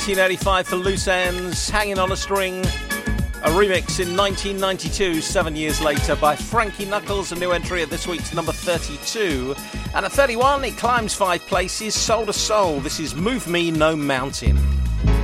1985 for Loose Ends, Hanging on a String. A remix in 1992, 7 years later, by Frankie Knuckles, a new entry at this week's number 32. And at 31, it climbs 5 places, Soul to Soul. This is Move Me No Mountain.